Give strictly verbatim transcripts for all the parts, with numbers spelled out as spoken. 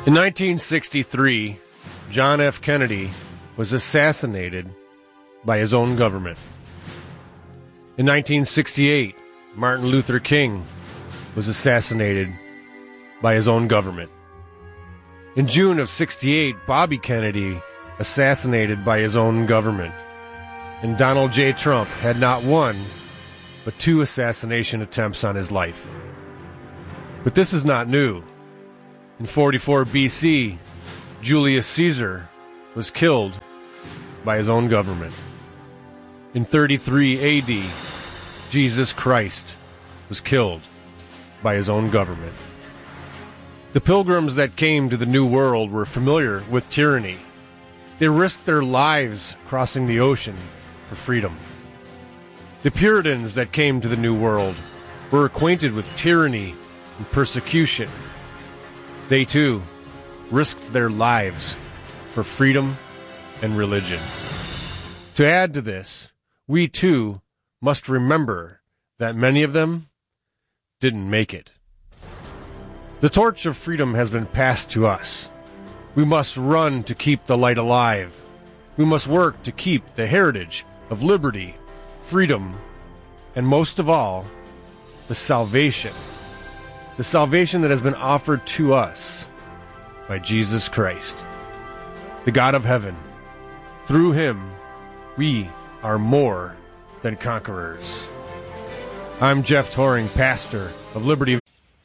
In nineteen sixty-three, John F. Kennedy was assassinated by his own government. In nineteen sixty-eight, Martin Luther King was assassinated by his own government. In June of sixty-eight, Bobby Kennedy assassinated by his own government. And Donald J. Trump had not one, but two assassination attempts on his life. But this is not new. In forty-four B C, Julius Caesar was killed by his own government. In thirty-three A D, Jesus Christ was killed by his own government. The pilgrims that came to the New World were familiar with tyranny. They risked their lives crossing the ocean for freedom. The Puritans that came to the New World were acquainted with tyranny and persecution. They too risked their lives for freedom and religion. To add to this, we too must remember that many of them didn't make it. The torch of freedom has been passed to us. We must run to keep the light alive. We must work to keep the heritage of liberty, freedom, and most of all, the salvation. The salvation that has been offered to us by Jesus Christ, the God of heaven. Through him, we are more than conquerors. I'm Jeff Toring, pastor of Liberty.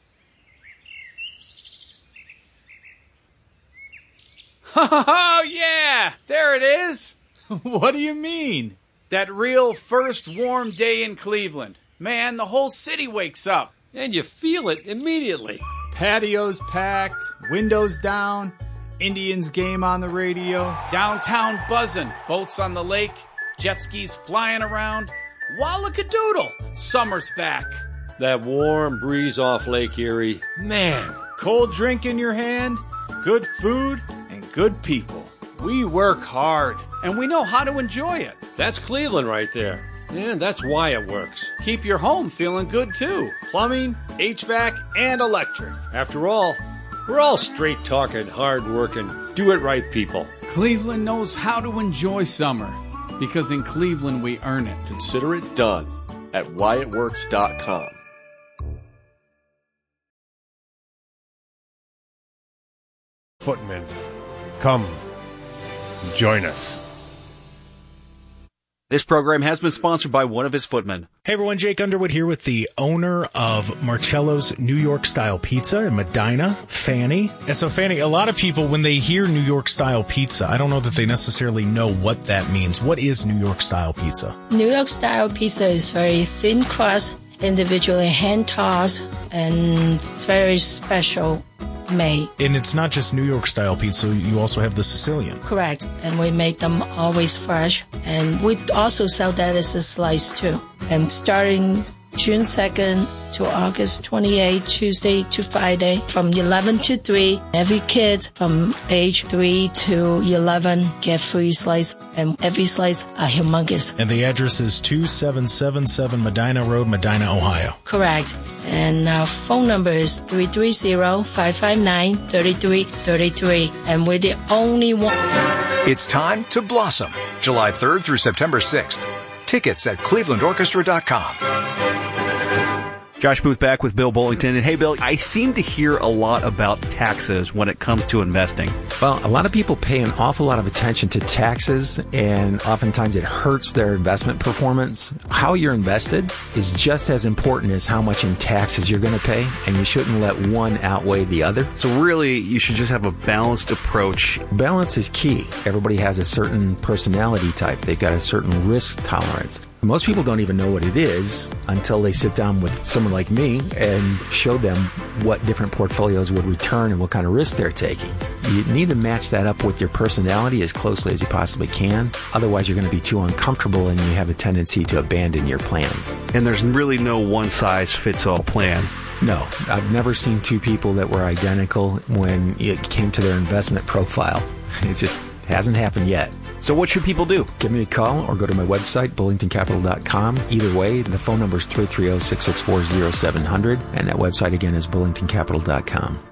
Oh, yeah! There it is! What do you mean? That real first warm day in Cleveland. Man, the whole city wakes up. And you feel it immediately. Patios packed, windows down, Indians game on the radio. Downtown buzzing, boats on the lake, jet skis flying around. Wallakadoodle, summer's back. That warm breeze off Lake Erie. Man, cold drink in your hand, good food, and good people. We work hard. And we know how to enjoy it. That's Cleveland right there. And that's why it works. Keep your home feeling good, too. Plumbing, H V A C, and electric. After all, we're all straight-talking, hard-working, do-it-right people. Cleveland knows how to enjoy summer, because in Cleveland we earn it. Consider it done at why it works dot com. Footmen, come, join us. This program has been sponsored by one of his footmen. Hey everyone, Jake Underwood here with the owner of Marcello's New York Style Pizza in Medina, Fanny. And so Fanny, a lot of people, when they hear New York Style Pizza, I don't know that they necessarily know what that means. What is New York Style Pizza? New York Style Pizza is very thin crust, individually hand-tossed, and very special made. And it's not just New York Style pizza, you also have the Sicilian. Correct. And we make them always fresh. And we also sell that as a slice too. And starting June second to August twenty-eighth, Tuesday to Friday, from eleven to three, every kid from age three to eleven get free slice, and every slice are humongous. And the address is two seven seven seven Medina Road, Medina, Ohio. Correct. And our phone number is three three zero, five five nine, three three three three. And we're the only one. It's time to blossom, July third through September sixth. Tickets at cleveland orchestra dot com. Josh Booth back with Bill Bullington. And hey, Bill, I seem to hear a lot about taxes when it comes to investing. Well, a lot of people pay an awful lot of attention to taxes, and oftentimes it hurts their investment performance. How you're invested is just as important as how much in taxes you're going to pay, and you shouldn't let one outweigh the other. So really, you should just have a balanced approach. Balance is key. Everybody has a certain personality type. They've got a certain risk tolerance. Most people don't even know what it is until they sit down with someone like me and show them what different portfolios would return and what kind of risk they're taking. You need to match that up with your personality as closely as you possibly can. Otherwise, you're going to be too uncomfortable and you have a tendency to abandon your plans. And there's really no one-size-fits-all plan. No, I've never seen two people that were identical when it came to their investment profile. It just hasn't happened yet. So what should people do? Give me a call or go to my website, bullington capital dot com. Either way, the phone number is three three zero, six six four, zero seven zero zero, and that website again is bullington capital dot com.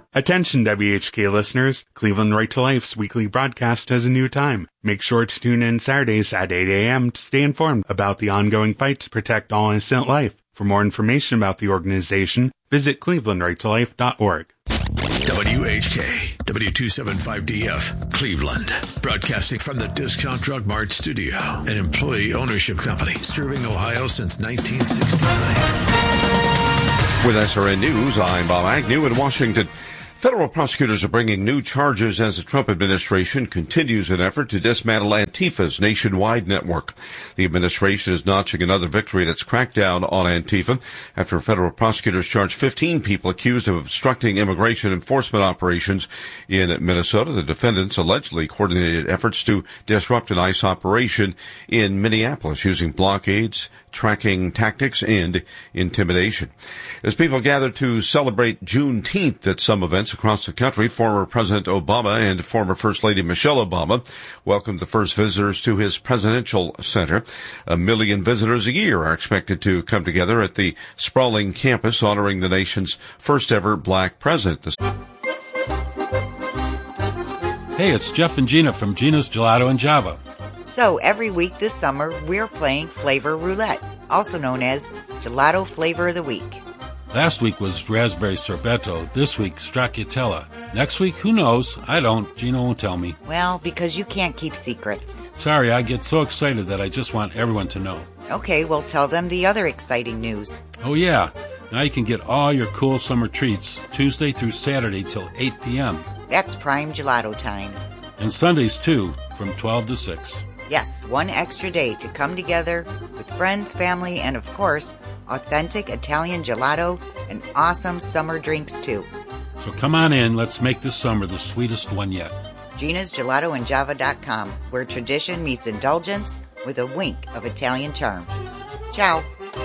Attention W H K listeners, Cleveland Right to Life's weekly broadcast has a new time. Make sure to tune in Saturdays at eight a.m. to stay informed about the ongoing fight to protect all innocent life. For more information about the organization, visit cleveland right to life dot org. W H K, W two seventy-five D F, Cleveland. Broadcasting from the Discount Drug Mart studio, an employee ownership company serving Ohio since nineteen sixty-nine. With S R N News, I'm Bob Agnew in Washington. Federal prosecutors are bringing new charges as the Trump administration continues an effort to dismantle Antifa's nationwide network. The administration is notching another victory in its crackdown on Antifa after federal prosecutors charged fifteen people accused of obstructing immigration enforcement operations in Minnesota. The defendants allegedly coordinated efforts to disrupt an ICE operation in Minneapolis using blockades, tracking tactics, and intimidation. As people gather to celebrate Juneteenth at some events across the country, former President Obama and former First Lady Michelle Obama welcomed the first visitors to his presidential center. A million visitors a year are expected to come together at the sprawling campus honoring the nation's first ever black president. Hey, it's Jeff and Gina from Gina's Gelato and Java. So every week this summer, we're playing Flavor Roulette, also known as Gelato Flavor of the Week. Last week was Raspberry Sorbetto. This week, Stracciatella. Next week, who knows? I don't. Gina won't tell me. Well, because you can't keep secrets. Sorry, I get so excited that I just want everyone to know. Okay, well, tell them the other exciting news. Oh, yeah. Now you can get all your cool summer treats Tuesday through Saturday till eight p.m. That's prime gelato time. And Sundays, too, from twelve to six. Yes, one extra day to come together with friends, family, and of course, authentic Italian gelato and awesome summer drinks too. So come on in, let's make this summer the sweetest one yet. Gina's Gelato and Java dot com, where tradition meets indulgence with a wink of Italian charm. Ciao.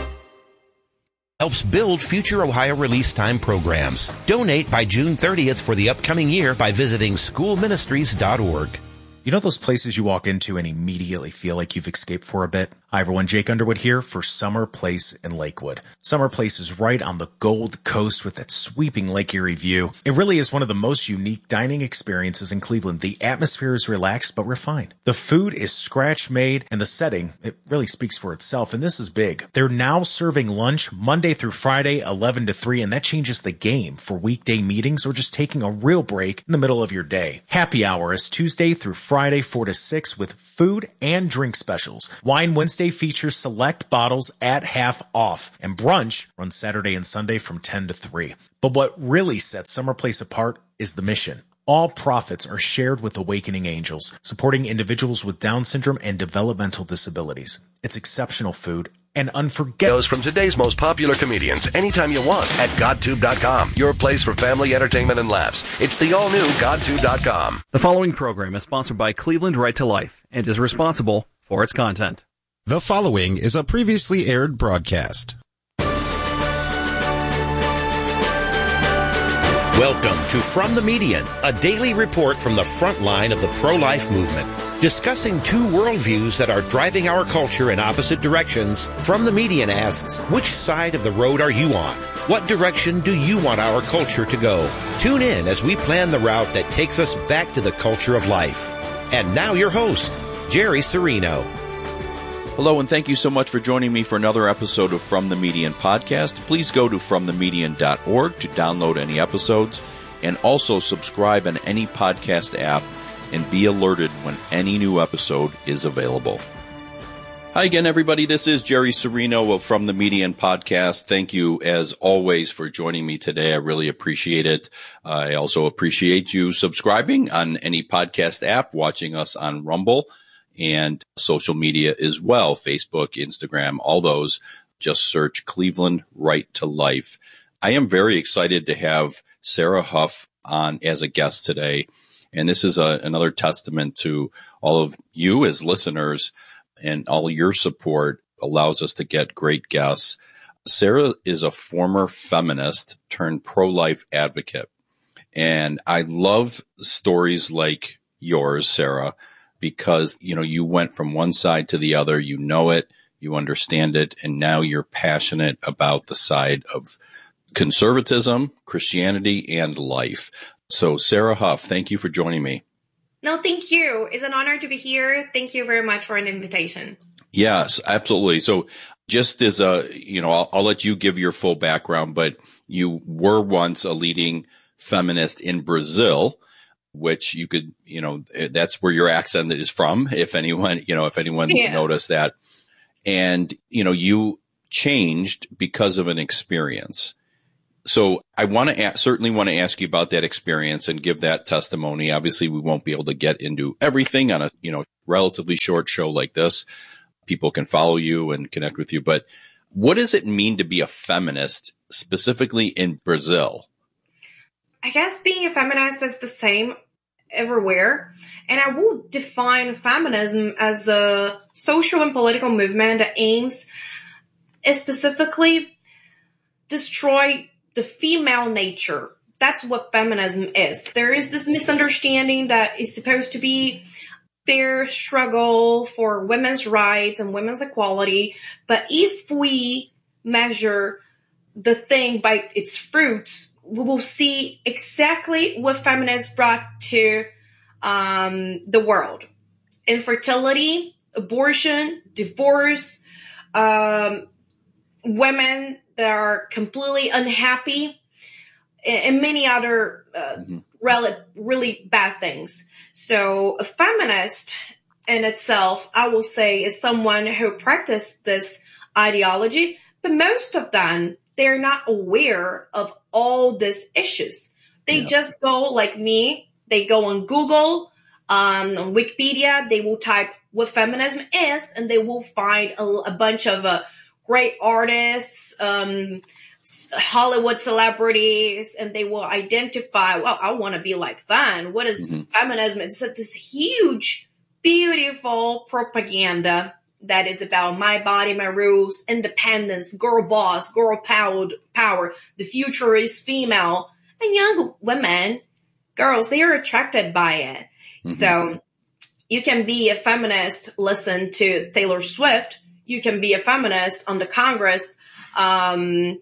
Helps build future Ohio release time programs. Donate by June thirtieth for the upcoming year by visiting school ministries dot org. You know those places you walk into and immediately feel like you've escaped for a bit? Hi everyone, Jake Underwood here for Summer Place in Lakewood. Summer Place is right on the Gold Coast with that sweeping Lake Erie view. It really is one of the most unique dining experiences in Cleveland. The atmosphere is relaxed but refined. The food is scratch made and the setting, it really speaks for itself, and this is big. They're now serving lunch Monday through Friday, eleven to three, and that changes the game for weekday meetings or just taking a real break in the middle of your day. Happy hour is Tuesday through Friday, four to six with food and drink specials. Wine Wednesday features select bottles at half off, and brunch runs Saturday and Sunday from ten to three. But what really sets Summer Place apart is the mission. All profits are shared with Awakening Angels, supporting individuals with Down syndrome and developmental disabilities. It's exceptional food and unforgettable. From today's most popular comedians anytime you want at godtube dot com. Your place for family entertainment and laughs. It's the all-new godtube dot com. The following program is sponsored by Cleveland Right to Life and is responsible for its content. The following is a previously aired broadcast. Welcome to From the Median, a daily report from the front line of the pro-life movement. Discussing two worldviews that are driving our culture in opposite directions, From the Median asks, which side of the road are you on? What direction do you want our culture to go? Tune in as we plan the route that takes us back to the culture of life. And now your host, Jerry Serino. Hello, and thank you so much for joining me for another episode of From the Median podcast. Please go to from the median dot org to download any episodes, and also subscribe on any podcast app and be alerted when any new episode is available. Hi again, everybody. This is Jerry Serino of From the Median podcast. Thank you, as always, for joining me today. I really appreciate it. I also appreciate you subscribing on any podcast app, watching us on Rumble, and social media as well, Facebook, Instagram, all those. Just search Cleveland Right to Life. I am very excited to have Sarah Huff on as a guest today. And this is a, another testament to all of you as listeners, and all your support allows us to get great guests. Sarah is a former feminist turned pro-life advocate. And I love stories like yours, Sarah, because, you know, you went from one side to the other, you know it, you understand it, and now you're passionate about the side of conservatism, Christianity, and life. So Sarah Huff, thank you for joining me. No, thank you. It's an honor to be here. Thank you very much for an invitation. Yes, absolutely. So just as a, you know, I'll, I'll let you give your full background, but you were once a leading feminist in Brazil, which you could, you know, that's where your accent is from, if anyone, you know, if anyone yeah. noticed that. And, you know, you changed because of an experience. So I want to a- certainly want to ask you about that experience and give that testimony. Obviously, we won't be able to get into everything on a, you know, relatively short show like this. People can follow you and connect with you. But what does it mean to be a feminist, specifically in Brazil? I guess being a feminist is the same everywhere. And I will define feminism as a social and political movement that aims specifically destroy the female nature. That's what feminism is. There is this misunderstanding that is supposed to be fair struggle for women's rights and women's equality. But if we measure the thing by its fruits, we will see exactly what feminists brought to um, the world. Infertility, abortion, divorce, um, women that are completely unhappy, and many other uh, mm-hmm. really, really bad things. So a feminist in itself, I will say, is someone who practices this ideology, but most of them, they're not aware of all these issues. They yeah. just go like me. They go on Google, um, on Wikipedia. They will type what feminism is, and they will find a, a bunch of uh, great artists, um, Hollywood celebrities, and they will identify, well, I want to be like that. What is mm-hmm. feminism? It's this huge, beautiful propaganda that is about my body, my rules, independence, girl boss, girl power, power. The future is female. And young women, girls, they are attracted by it. Mm-hmm. So you can be a feminist, listen to Taylor Swift. You can be a feminist on the Congress um,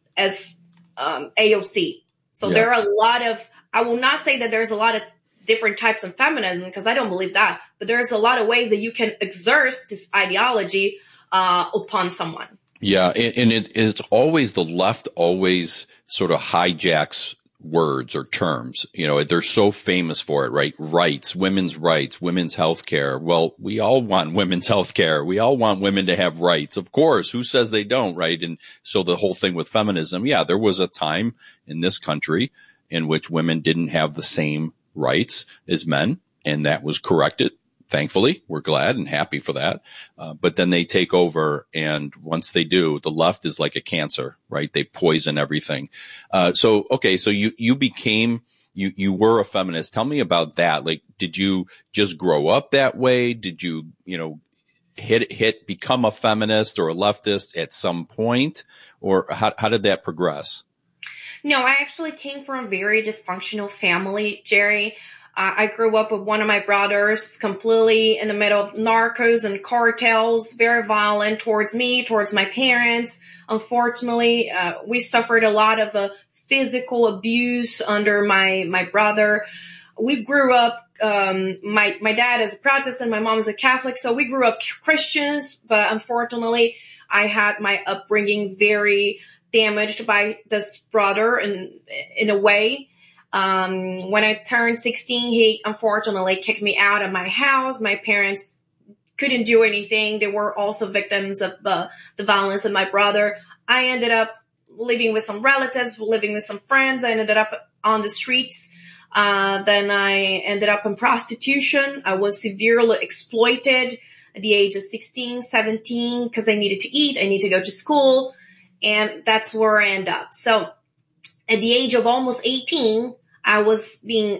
as um, A O C. So yeah. there are a lot of, I will not say that there's a lot of different types of feminism, because I don't believe that, but there's a lot of ways that you can exert this ideology uh, upon someone. Yeah, and, and it, it's always the left always sort of hijacks words or terms. You know, they're so famous for it, right? Rights, women's rights, women's health care. Well, we all want women's health care. We all want women to have rights. Of course, who says they don't, right? And so the whole thing with feminism, yeah, there was a time in this country in which women didn't have the same rights as men, and that was corrected. Thankfully, we're glad and happy for that. Uh, but then they take over, and once they do, the left is like a cancer, right? They poison everything. Uh, so, okay, so you, you became, you, you were a feminist. Tell me about that. Like, did you just grow up that way? Did you, you know, hit, hit, become a feminist or a leftist at some point? Or how, how did that progress? No, I actually came from a very dysfunctional family, Jerry. Uh, I grew up with one of my brothers completely in the middle of narcos and cartels, very violent towards me, towards my parents. Unfortunately, uh, we suffered a lot of uh, physical abuse under my, my brother. We grew up, um, my, my dad is a Protestant, my mom is a Catholic, so we grew up Christians, but unfortunately, I had my upbringing very damaged by this brother in, in a way. Um, when I turned sixteen, he unfortunately kicked me out of my house. My parents couldn't do anything. They were also victims of uh, the violence of my brother. I ended up living with some relatives, living with some friends. I ended up on the streets. Uh, then I ended up in prostitution. I was severely exploited at the age of sixteen, seventeen, because I needed to eat. I needed to go to school. And that's where I end up. So at the age of almost eighteen, I was being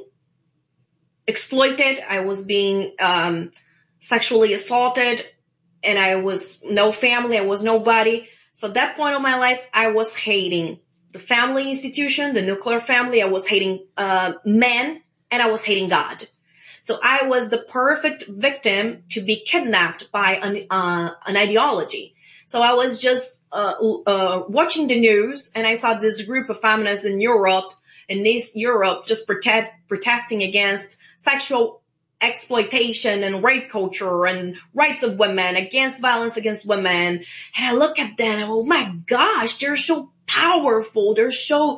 exploited. I was being um, sexually assaulted, and I was no family. I was nobody. So at that point of my life, I was hating the family institution, the nuclear family. I was hating uh, men, and I was hating God. So I was the perfect victim to be kidnapped by an, uh, an ideology. So So I was just uh, uh, watching the news, and I saw this group of feminists in Europe, in East Europe, just protest, protesting against sexual exploitation and rape culture and rights of women, against violence against women. And I look at them and, oh my gosh, they're so powerful. They're so,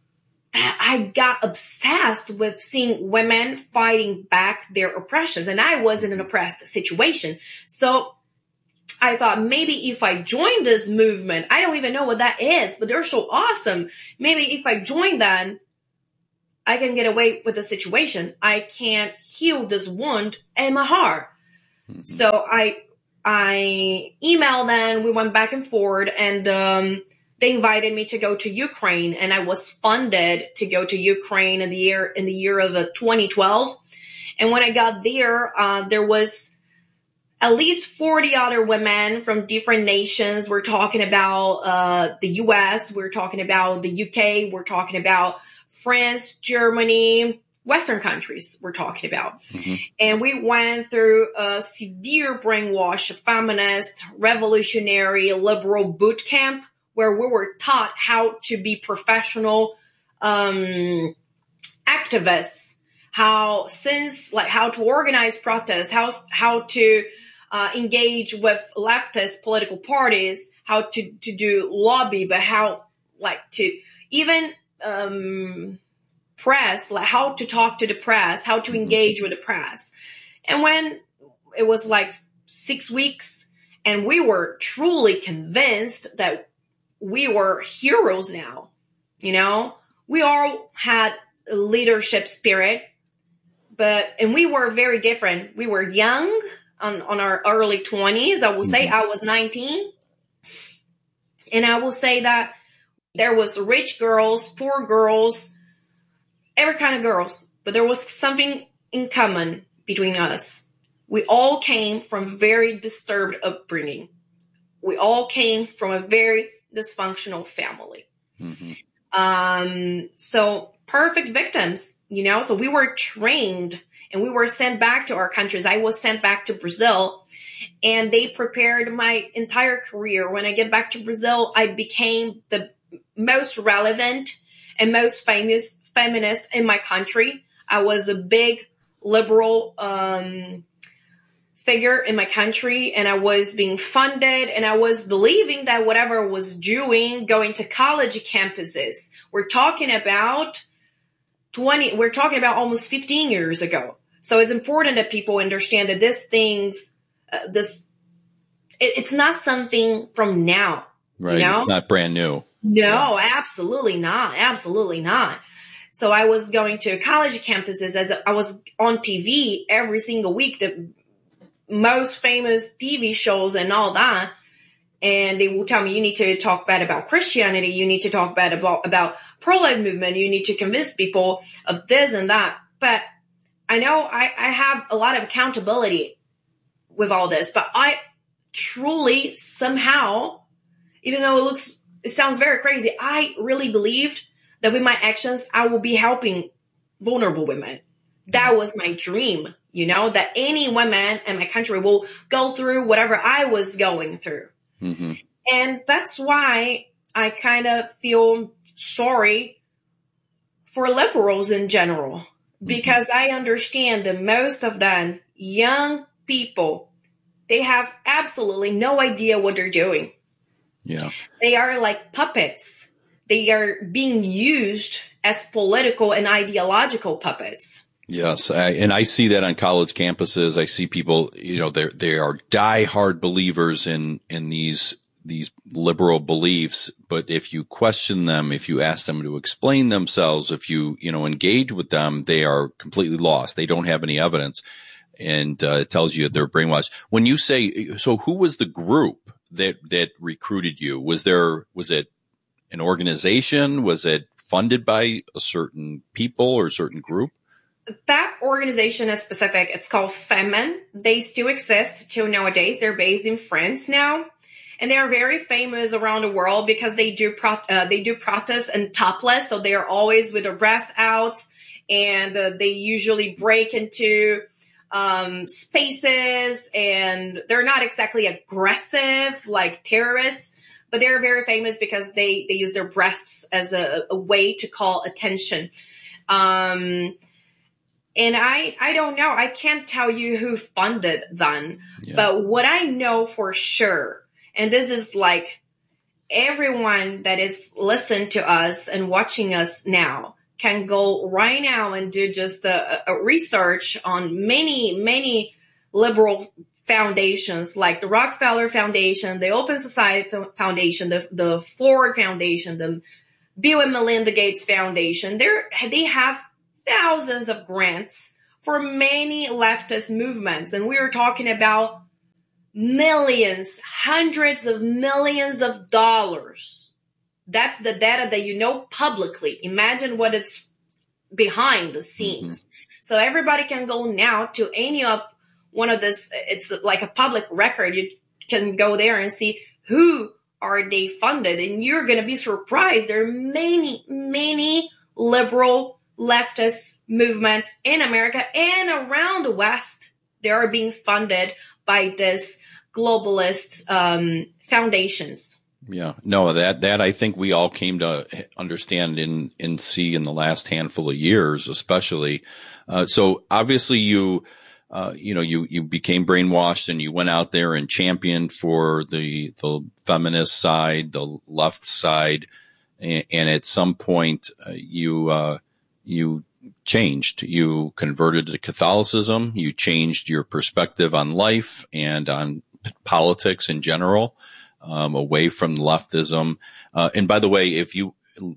I got obsessed with seeing women fighting back their oppressions. And I was in an oppressed situation. So I thought maybe if I join this movement, I don't even know what that is, but they're so awesome. Maybe if I join them, I can get away with the situation. I can heal this wound in my heart. Mm-hmm. So I, I emailed them. We went back and forth, and um, they invited me to go to Ukraine, and I was funded to go to Ukraine in the year in the year of uh, twenty twelve. And when I got there, uh, there was at least forty other women from different nations. We're talking about uh, the U S. We're talking about the U K. We're talking about France, Germany, Western countries we're talking about. Mm-hmm. And we went through a severe brainwash, feminist, revolutionary, liberal boot camp where we were taught how to be professional um, activists, how since like how to organize protests, how how to uh, engage with leftist political parties, how to, to do lobby, but how like to even um, press, like how to talk to the press, how to engage with the press. And when it was like six weeks and we were truly convinced that we were heroes now, you know, we all had a leadership spirit, but, and we were very different. We were young on, on our early twenties. I will say I was nineteen. And I will say that there was rich girls, poor girls, every kind of girls, but there was something in common between us. We all came from very disturbed upbringing. We all came from a very dysfunctional family. Mm-hmm. Um, so perfect victims, you know, so we were trained and we were sent back to our countries. I was sent back to Brazil. And they prepared my entire career. When I get back to Brazil, I became the most relevant and most famous feminist in my country. I was a big liberal um, figure in my country, and I was being funded, and I was believing that whatever I was doing, going to college campuses, we're talking about twenty, we're talking about almost fifteen years ago. So it's important that people understand that these things, Uh, this, it, it's not something from now, right? You know? It's not brand new. No, yeah. Absolutely not. Absolutely not. So I was going to college campuses as a, I was on T V every single week, the most famous T V shows and all that. And they will tell me, you need to talk bad about Christianity. You need to talk bad about, about pro-life movement. You need to convince people of this and that. But I know I, I have a lot of accountability with all this, but I truly somehow, even though it looks, it sounds very crazy, I really believed that with my actions, I will be helping vulnerable women. That was my dream, you know, that any woman in my country will go through whatever I was going through. Mm-hmm. And that's why I kind of feel sorry for liberals in general, because mm-hmm. I understand that most of them young people, they have absolutely no idea what they're doing. Yeah. They are like puppets. They are being used as political and ideological puppets. Yes. I, and I see that on college campuses. I see people, you know, they they are diehard believers in, in these, these liberal beliefs. But if you question them, if you ask them to explain themselves, if you, you know, engage with them, they are completely lost. They don't have any evidence. And uh, it tells you they're brainwashed. When you say, so who was the group that that recruited you? Was there, was it an organization? Was it funded by a certain people or a certain group? That organization is specific. It's called Femen. They still exist till nowadays. They're based in France now, and they are very famous around the world because they do pro- uh, they do protests and topless. So they are always with their breasts out, and uh, they usually break into um, spaces, and they're not exactly aggressive like terrorists, but they're very famous because they, they use their breasts as a, a way to call attention. Um, and I, I don't know. I can't tell you who funded them, yeah. But what I know for sure, and this is like everyone that is listening to us and watching us now can go right now and do just a, a research on many, many liberal foundations like the Rockefeller Foundation, the Open Society Foundation, the, the Ford Foundation, the Bill and Melinda Gates Foundation. They're, they have thousands of grants for many leftist movements. And we are talking about millions, hundreds of millions of dollars. That's the data that you know publicly. Imagine what it's behind the scenes. Mm-hmm. So everybody can go now to any of one of this. It's like a public record. You can go there and see who are they funded, and you're going to be surprised. There are many, many liberal leftist movements in America and around the West. They are being funded by this globalist um, foundations. Yeah, no, that that I think we all came to understand and and see in the last handful of years, especially. Uh, so obviously you. Uh, you know, you, you became brainwashed and you went out there and championed for the, the feminist side, the left side. And, and at some point, uh, you, uh, you changed, you converted to Catholicism. You changed your perspective on life and on p- politics in general, um, away from leftism. Uh, and by the way, if you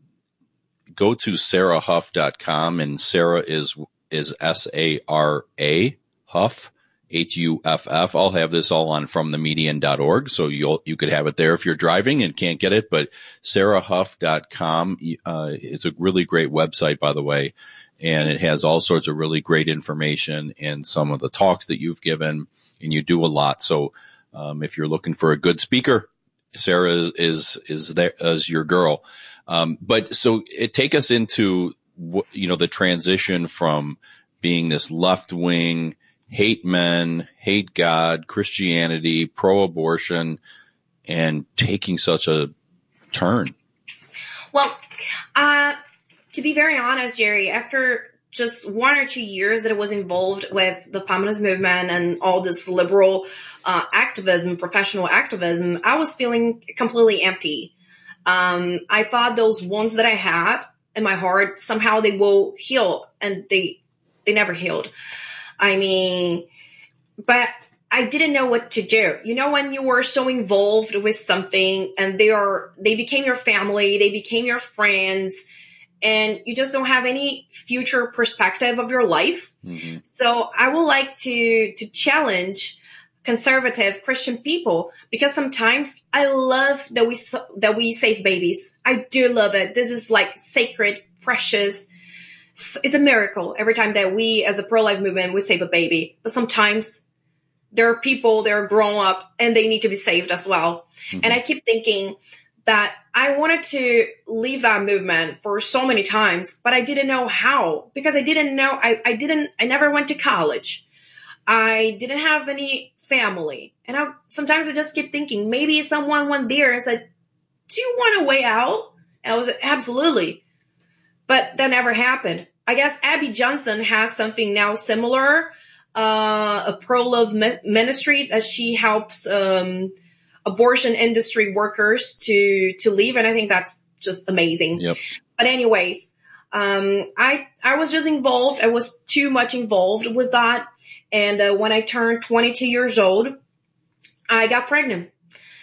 go to sarah huff dot com, and Sarah is, is S A R A. Huff, H U F F. I'll have this all on from the median dot org, so you'll, you could have it there if you're driving and can't get it. But sarah huff dot com, uh, it's a really great website, by the way, and it has all sorts of really great information and some of the talks that you've given, and you do a lot. So, um, if you're looking for a good speaker, Sarah is, is, is there as your girl. Um, but so it take us into, you know, the transition from being this left wing, hate men, hate God, Christianity, pro-abortion, and taking such a turn? Well, uh, to be very honest, Jerry, after just one or two years that I was involved with the feminist movement and all this liberal uh, activism, professional activism, I was feeling completely empty. Um, I thought those wounds that I had in my heart, somehow they will heal, and they they never healed. I mean, but I didn't know what to do. You know, when you were so involved with something and they are, they became your family, they became your friends, and you just don't have any future perspective of your life. Mm-hmm. So I would like to, to challenge conservative Christian people, because sometimes I love that we, that we save babies. I do love it. This is like sacred, precious. It's a miracle every time that we, as a pro-life movement, we save a baby. But sometimes there are people that are grown up and they need to be saved as well. Mm-hmm. And I keep thinking that I wanted to leave that movement for so many times, but I didn't know how, because I didn't know, I, I didn't, I never went to college. I didn't have any family. And I, sometimes I just keep thinking, maybe someone went there and said, do you want a way out? And I was like, absolutely. But that never happened. I guess Abby Johnson has something now similar, uh, a pro-love mi- ministry that she helps um, abortion industry workers to to leave, and I think that's just amazing. Yep. But anyways, um, I I was just involved. I was too much involved with that, and uh, when I turned twenty-two years old, I got pregnant,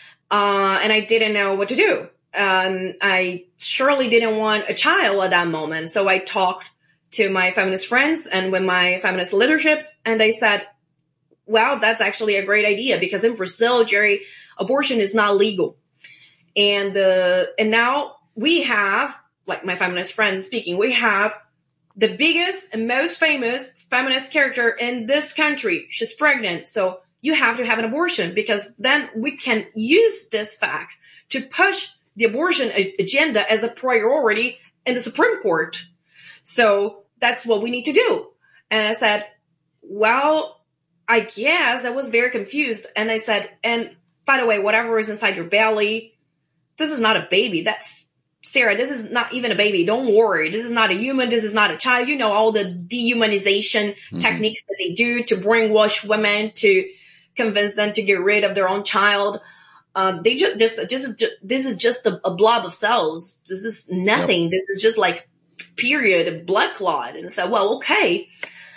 uh, and I didn't know what to do. Um, I surely didn't want a child at that moment. So I talked to my feminist friends and with my feminist leaderships, and they said, well, that's actually a great idea, because in Brazil, Jerry, abortion is not legal. And, uh, and now we have, like my feminist friends speaking, we have the biggest and most famous feminist character in this country. She's pregnant. So you have to have an abortion, because then we can use this fact to push the abortion agenda as a priority in the Supreme Court. So that's what we need to do. And I said, well, I guess I was very confused. And I said, and by the way, whatever is inside your belly, this is not a baby. That's Sarah. This is not even a baby. Don't worry. This is not a human. This is not a child. You know, all the dehumanization mm-hmm. techniques that they do to brainwash women, to convince them to get rid of their own child. Um, they just, just, this is just, this is just a, a blob of cells. This is nothing. Yep. This is just like period blood clot. And I said, well, okay.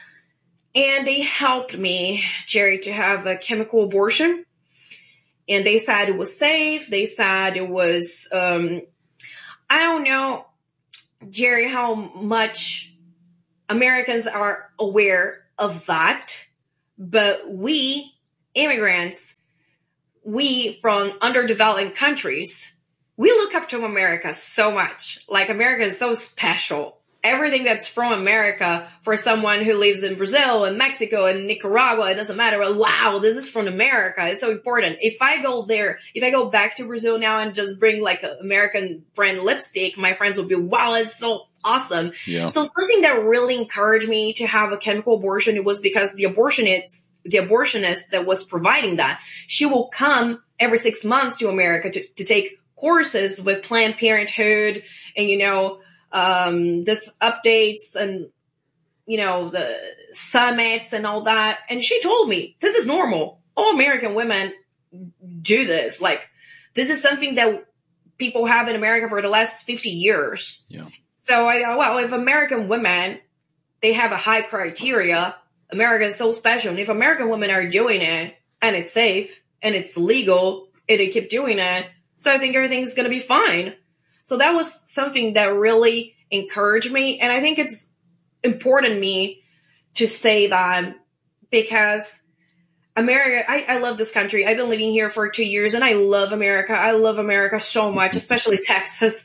And they helped me, Jerry, to have a chemical abortion. And they said it was safe. They said it was, um, I don't know, Jerry, how much Americans are aware of that. But we, immigrants, we from underdeveloped countries, we look up to America so much. Like, America is so special. Everything that's from America, for someone who lives in Brazil and Mexico and Nicaragua, it doesn't matter. Wow, this is from America. It's so important. If I go there, if I go back to Brazil now and just bring like an American brand lipstick, my friends will be, wow, it's so awesome. Yeah. So something that really encouraged me to have a chemical abortion, it was because the abortionist, the abortionist that was providing that, she will come every six months to America to, to take courses with Planned Parenthood and, you know, um, this updates and, you know, the summits and all that. And she told me, this is normal. All American women do this. Like, this is something that people have in America for the last fifty years. Yeah. So I thought, well, if American women, they have a high criteria, America is so special. And if American women are doing it and it's safe and it's legal and they keep doing it, so I think everything's going to be fine. So that was something that really encouraged me. And I think it's important to me to say that because America, I, I love this country. I've been living here for two years and I love America. I love America so much, especially Texas.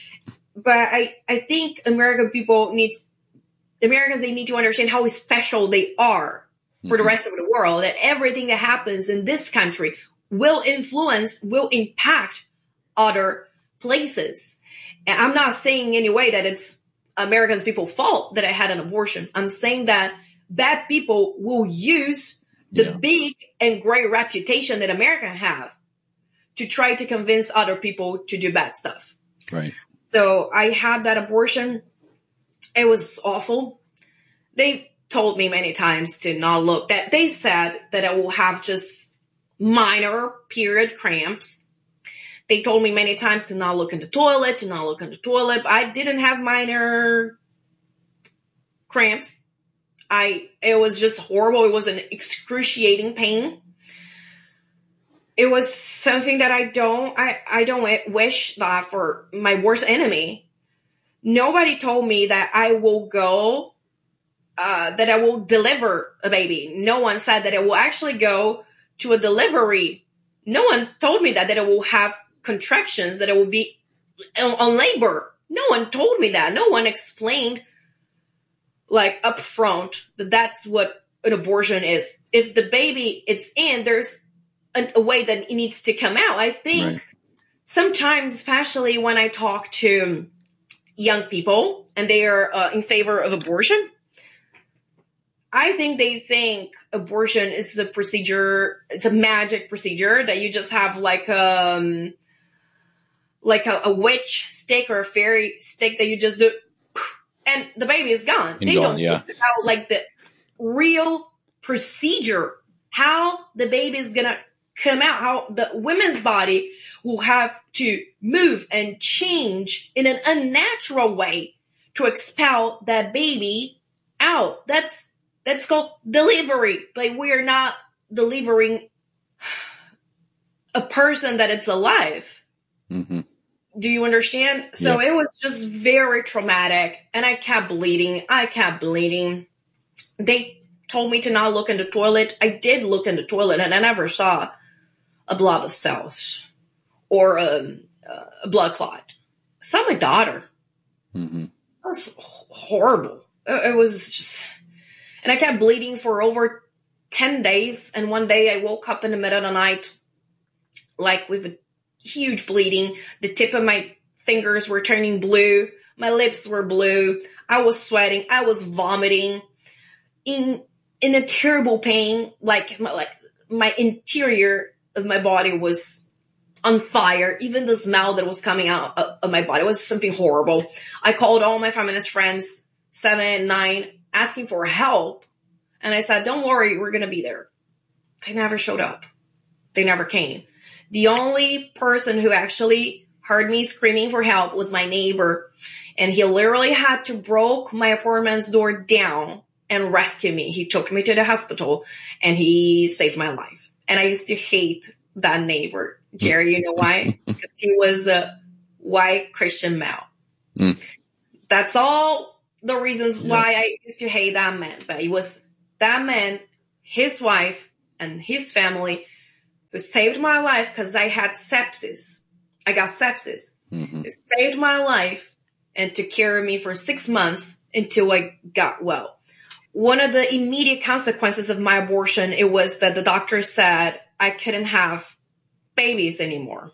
But I, I think American people needs, Americans, they need to understand how special they are for mm-hmm. the rest of the world. That everything that happens in this country will influence, will impact other places. And I'm not saying in any way that it's Americans' people's fault that I had an abortion. I'm saying that bad people will use the yeah. big and great reputation that America have to try to convince other people to do bad stuff. Right. So I had that abortion. It was awful. They told me many times to not look. That they said that I will have just minor period cramps. They told me many times to not look in the toilet, to not look in the toilet. I didn't have minor cramps. I, it was just horrible. It was an excruciating pain. It was something that I don't, I, I don't wish that for my worst enemy. Nobody told me that I will go, uh, that I will deliver a baby. No one said that I will actually go to a delivery. No one told me that, that I will have contractions, that it will be on, on labor. No one told me that. No one explained, like, up front that that's what an abortion is. If the baby it's in, there's a, a way that it needs to come out. I think right. sometimes, especially when I talk to young people and they are uh, in favor of abortion, I think they think abortion is a procedure, it's a magic procedure that you just have like um like a, a witch stick or a fairy stick that you just do, and the baby is gone. And they gone, don't yeah. think about like the real procedure, how the baby is gonna come out, how the women's body will have to move and change in an unnatural way to expel that baby out. That's That's called delivery. Like, we are not delivering a person that it's alive. Mm-hmm. Do you understand? So yeah. It was just very traumatic. And I kept bleeding. I kept bleeding. They told me to not look in the toilet. I did look in the toilet and I never saw a blob of cells or a, a blood clot. I saw my daughter. Mm-hmm. It was horrible. It was just... And I kept bleeding for over ten days. And one day I woke up in the middle of the night, like with a huge bleeding. The tip of my fingers were turning blue. My lips were blue. I was sweating. I was vomiting. In in a terrible pain, like my, like my interior of my body was on fire. Even the smell that was coming out of, of my body was something horrible. I called all my feminist friends, seven, nine, asking for help. And I said, don't worry, we're going to be there. They never showed up. They never came. The only person who actually heard me screaming for help was my neighbor. And he literally had to break my apartment's door down and rescue me. He took me to the hospital and he saved my life. And I used to hate that neighbor. Jerry, you know why? Because he was a white Christian male. Mm. That's all the reasons yeah. why I used to hate that man. But it was that man, his wife, and his family who saved my life because I had sepsis. I got sepsis. Mm-hmm. It saved my life and took care of me for six months until I got well. One of the immediate consequences of my abortion, it was that the doctor said I couldn't have babies anymore.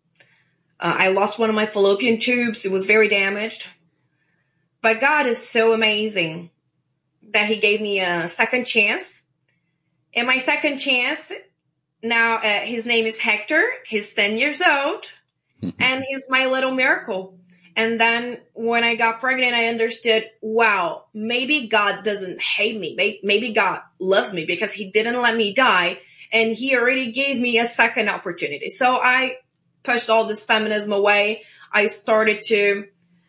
Uh, I lost one of my fallopian tubes. It was very damaged. But God is so amazing that he gave me a second chance. And my second chance, now uh, his name is Hector. He's ten years old. And he's my little miracle. And then when I got pregnant, I understood, wow, maybe God doesn't hate me. Maybe God loves me because he didn't let me die. And he already gave me a second opportunity. So I pushed all this feminism away. I started to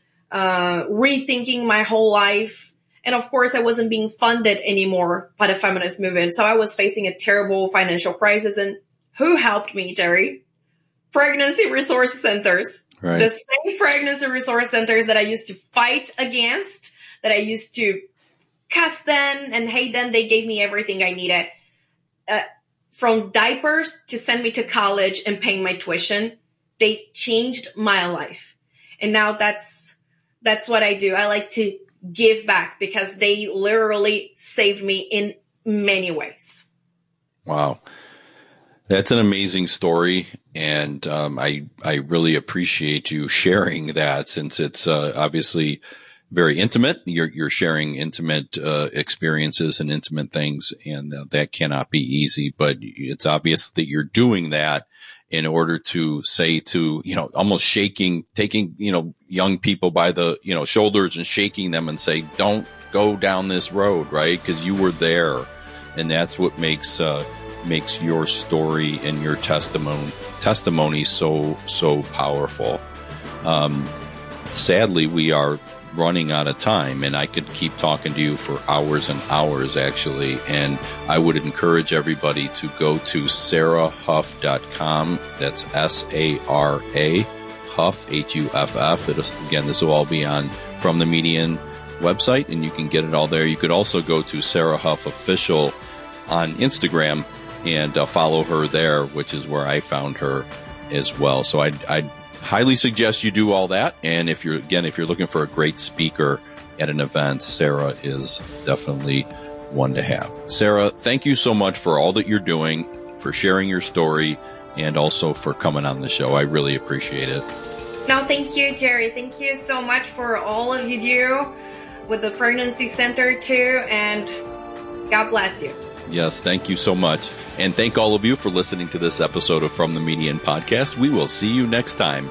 uh rethinking my whole life. And of course, I wasn't being funded anymore by the feminist movement. So I was facing a terrible financial crisis. And who helped me, Jerry? Pregnancy resource centers. Right. The same pregnancy resource centers that I used to fight against, that I used to cuss them and hate them. They gave me everything I needed. Uh, from diapers to send me to college and paying my tuition. They changed my life. And now that's, that's what I do. I like to give back because they literally saved me in many ways. Wow. That's an amazing story. And um, I, I really appreciate you sharing that since it's uh, obviously very intimate. You're, you're sharing intimate uh, experiences and intimate things, and uh, that cannot be easy. But it's obvious that you're doing that in order to say to, you know, almost shaking, taking, you know, young people by the, you know, shoulders and shaking them and say, don't go down this road, right? Because you were there. And that's what makes uh, makes your story and your testimony testimony so, so powerful. Um, sadly, we are running out of time, and I could keep talking to you for hours and hours, actually. And I would encourage everybody to go to sarah huff dot com. That's S A R A, Huff, H U F F. It'll, again, this will all be on From the Median website, and you can get it all there. You could also go to Sarah Huff Official on Instagram and uh, follow her there, which is where I found her as well. So I'd, I'd highly suggest you do all that. And if you're, again, if you're looking for a great speaker at an event, Sarah is definitely one to have. Sarah, thank you so much for all that you're doing, for sharing your story, and also for coming on the show. I really appreciate it. No, thank you, Jerry. Thank you so much for all of you do with the Pregnancy Center too. And God bless you. Yes, thank you so much. And thank all of you for listening to this episode of From the Median Podcast. We will see you next time.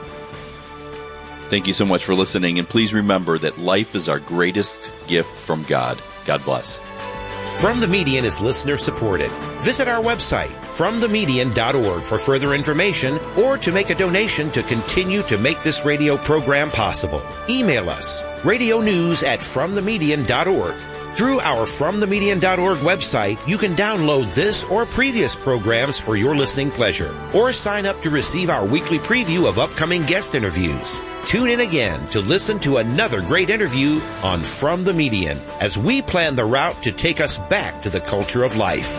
Thank you so much for listening. And please remember that life is our greatest gift from God. God bless. From the Median is listener supported. Visit our website, from the median dot org, for further information or to make a donation to continue to make this radio program possible. Email us, radio news at from the median dot org. Through our from the median dot org website, you can download this or previous programs for your listening pleasure, or sign up to receive our weekly preview of upcoming guest interviews. Tune in again to listen to another great interview on From the Median as we plan the route to take us back to the culture of life.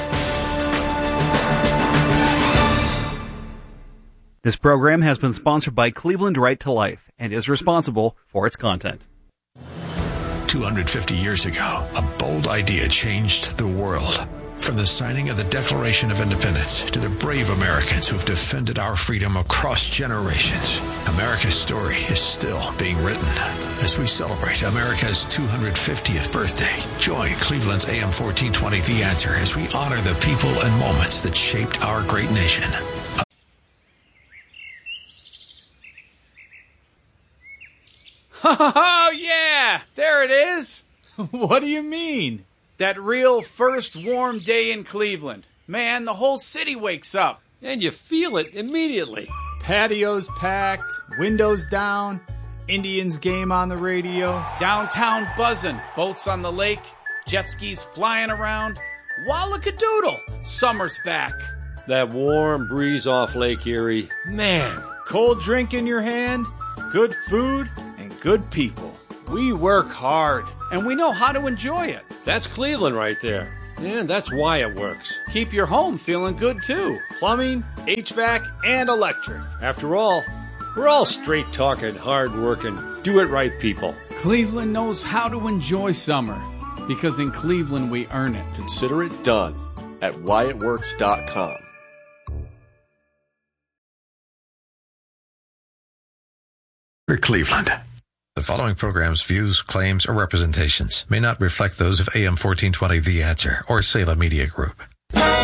This program has been sponsored by Cleveland Right to Life and is responsible for its content. two hundred fifty years ago, a bold idea changed the world. From the signing of the Declaration of Independence to the brave Americans who have defended our freedom across generations, America's story is still being written. As we celebrate America's two hundred fiftieth birthday, join Cleveland's A M fourteen twenty The Answer as we honor the people and moments that shaped our great nation. Oh, yeah, there it is. What do you mean? That real first warm day in Cleveland. Man, the whole city wakes up. And you feel it immediately. Patios packed, windows down, Indians game on the radio. Downtown buzzing, boats on the lake, jet skis flying around. Wallakadoodle, summer's back. That warm breeze off Lake Erie. Man, cold drink in your hand, good food, and good people. We work hard. And we know how to enjoy it. That's Cleveland right there. And that's why it works. Keep your home feeling good, too. Plumbing, H V A C, and electric. After all, we're all straight-talking, hard-working, do-it-right people. Cleveland knows how to enjoy summer. Because in Cleveland, we earn it. Consider it done at why it works dot com. For Cleveland. The following program's views, claims, or representations may not reflect those of A M fourteen twenty The Answer or Salem Media Group.